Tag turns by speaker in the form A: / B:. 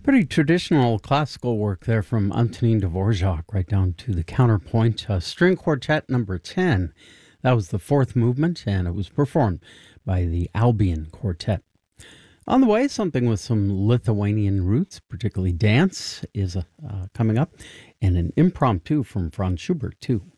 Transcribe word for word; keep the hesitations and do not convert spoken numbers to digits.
A: Pretty traditional classical work there from Antonin Dvorak, right down to the counterpoint. Uh, string Quartet number ten. That was the fourth movement, and it was performed by the Albion Quartet. On the way, something with some Lithuanian roots, particularly dance, is uh, coming up, and an impromptu from Franz Schubert, too.